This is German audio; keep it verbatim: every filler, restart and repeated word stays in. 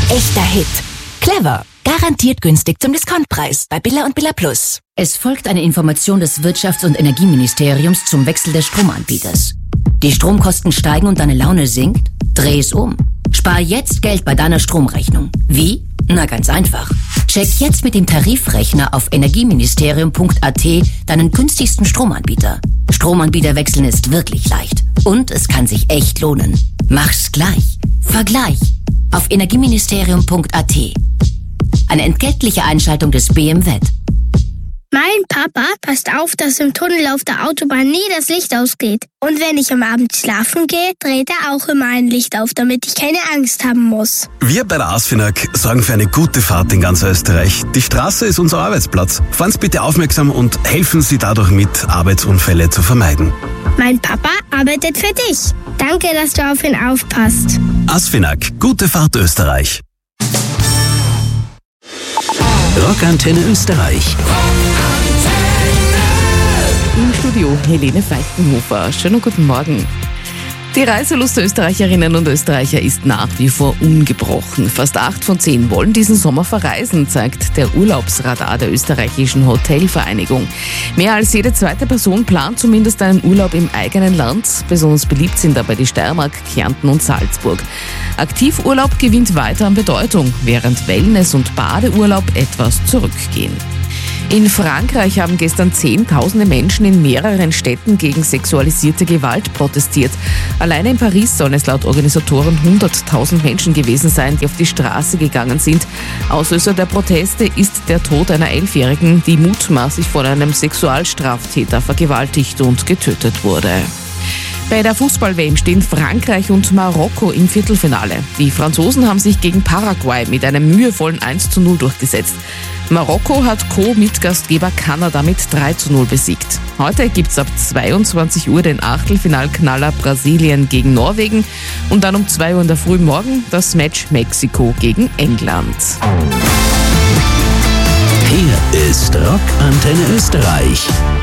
echter Hit. Clever. Garantiert günstig zum Discountpreis bei Billa und Billa Plus. Es folgt eine Information des Wirtschafts- und Energieministeriums zum Wechsel des Stromanbieters. Die Stromkosten steigen und deine Laune sinkt? Dreh es um. Spar jetzt Geld bei deiner Stromrechnung. Wie? Na, ganz einfach. Check jetzt mit dem Tarifrechner auf energieministerium punkt a t deinen günstigsten Stromanbieter. Stromanbieter wechseln ist wirklich leicht. Und es kann sich echt lohnen. Mach's gleich. Vergleich. Auf energieministerium punkt a t. Eine entgeltliche Einschaltung des B M W. Mein Papa passt auf, dass im Tunnel auf der Autobahn nie das Licht ausgeht. Und wenn ich am Abend schlafen gehe, dreht er auch immer ein Licht auf, damit ich keine Angst haben muss. Wir bei der ASFINAG sorgen für eine gute Fahrt in ganz Österreich. Die Straße ist unser Arbeitsplatz. Fahren Sie bitte aufmerksam und helfen Sie dadurch mit, Arbeitsunfälle zu vermeiden. Mein Papa arbeitet für dich. Danke, dass du auf ihn aufpasst. ASFINAG, gute Fahrt Österreich. Rockantenne Österreich. Im Studio Helene Falkenhofer. Schönen guten Morgen. Die Reiselust der Österreicherinnen und Österreicher ist nach wie vor ungebrochen. Fast acht von zehn wollen diesen Sommer verreisen, zeigt der Urlaubsradar der österreichischen Hotelvereinigung. Mehr als jede zweite Person plant zumindest einen Urlaub im eigenen Land. Besonders beliebt sind dabei die Steiermark, Kärnten und Salzburg. Aktivurlaub gewinnt weiter an Bedeutung, während Wellness- und Badeurlaub etwas zurückgehen. In Frankreich haben gestern Zehntausende Menschen in mehreren Städten gegen sexualisierte Gewalt protestiert. Alleine in Paris sollen es laut Organisatoren hunderttausend Menschen gewesen sein, die auf die Straße gegangen sind. Auslöser der Proteste ist der Tod einer Elfjährigen, die mutmaßlich von einem Sexualstraftäter vergewaltigt und getötet wurde. Bei der Fußball-W M stehen Frankreich und Marokko im Viertelfinale. Die Franzosen haben sich gegen Paraguay mit einem mühevollen eins zu null durchgesetzt. Marokko hat Co-Mitgastgeber Kanada mit drei zu null besiegt. Heute gibt's ab zweiundzwanzig Uhr den Achtelfinalknaller Brasilien gegen Norwegen und dann um zwei Uhr in der Früh morgen das Match Mexiko gegen England. Hier ist Rockantenne Österreich.